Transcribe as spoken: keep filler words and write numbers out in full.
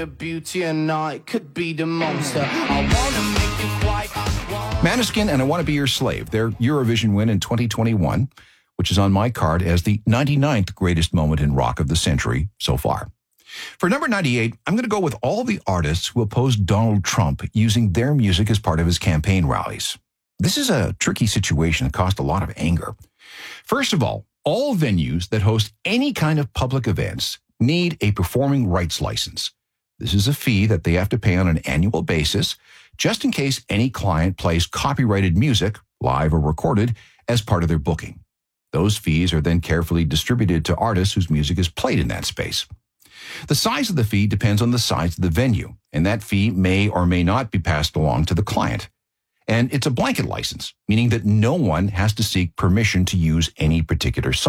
Beauty and I could be the monster. I wanna make you quite. Maneskin and I Want to Be Your Slave, their Eurovision win in twenty twenty-one, which is on my card as the ninety-ninth greatest moment in rock of the century so far. For number ninety-eight, I'm going to go with all the artists who opposed Donald Trump using their music as part of his campaign rallies. This is a tricky situation that caused a lot of anger. First of all, all venues that host any kind of public events need a performing rights license. This is a fee that they have to pay on an annual basis, just in case any client plays copyrighted music, live or recorded, as part of their booking. Those fees are then carefully distributed to artists whose music is played in that space. The size of the fee depends on the size of the venue, and that fee may or may not be passed along to the client. And it's a blanket license, meaning that no one has to seek permission to use any particular song.